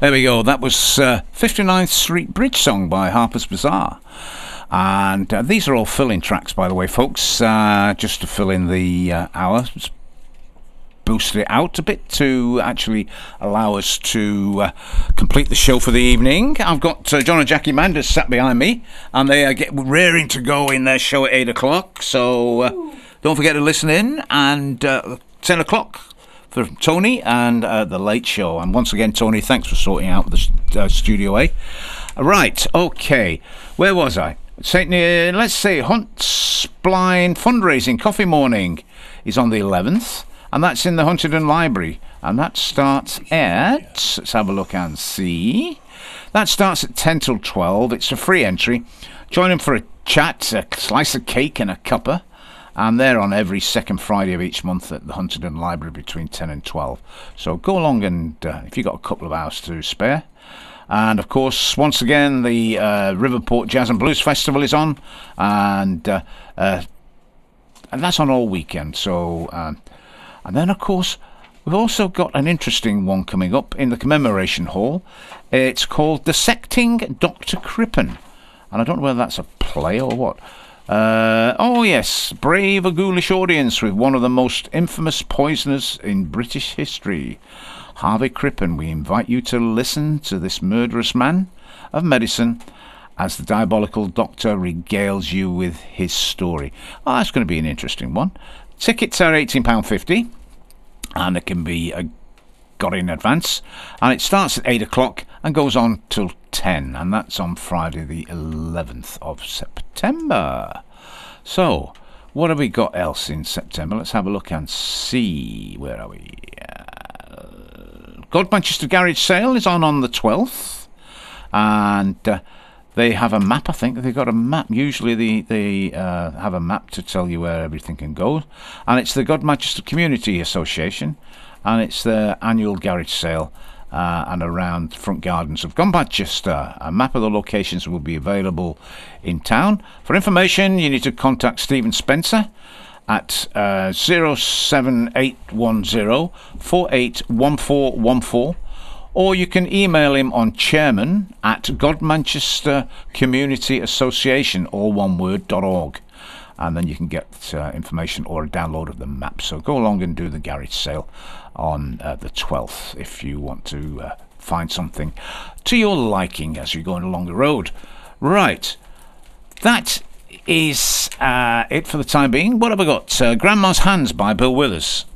There we go. That was 59th Street Bridge Song by Harper's Bazaar. And these are all fill-in tracks, by the way, folks, just to fill in the hour. Boosted it out a bit to actually allow us to complete the show for the evening. I've got John and Jackie Manders sat behind me, and they are raring to go in their show at 8 o'clock. So don't forget to listen in. And 10 o'clock for Tony and The Late Show. And once again, Tony, thanks for sorting out the Studio A. Right, okay. Where was I? Let's say Hunts Blind Fundraising Coffee Morning is on the 11th. And that's in the Huntingdon Library. And that starts at... Let's have a look and see. That starts at 10 till 12. It's a free entry. Join them for a chat, a slice of cake and a cuppa. And they're on every second Friday of each month at the Huntingdon Library between 10 and 12. So go along and if you've got a couple of hours to spare. And, of course, once again, the Riverport Jazz and Blues Festival is on. And that's on all weekend. So... and then, of course, we've also got an interesting one coming up in the Commemoration Hall. It's called Dissecting Dr. Crippen. And I don't know whether that's a play or what. Oh, yes, brave a ghoulish audience with one of the most infamous poisoners in British history. Harvey Crippen, we invite you to listen to this murderous man of medicine as the diabolical doctor regales you with his story. Oh, that's going to be an interesting one. Tickets are £18.50 and it can be got in advance, and it starts at 8 o'clock and goes on till 10, and that's on Friday the 11th of September. So what have we got else in September? Let's have a look and see. Where are we? God Manchester Garage Sale is on the 12th, and they have a map. I think they've got a map. Usually they have a map to tell you where everything can go. And it's the God Manchester Community Association. And it's their annual garage sale and around front gardens of God Manchester. A map of the locations will be available in town. For information, you need to contact Stephen Spencer at 07810 481414. Or you can email him on chairman at God Manchester Community Association, all one word, .org. And then you can get information or a download of the map. So go along and do the garage sale on the 12th if you want to find something to your liking as you're going along the road. Right. That is it for the time being. What have I got? Grandma's Hands by Bill Withers.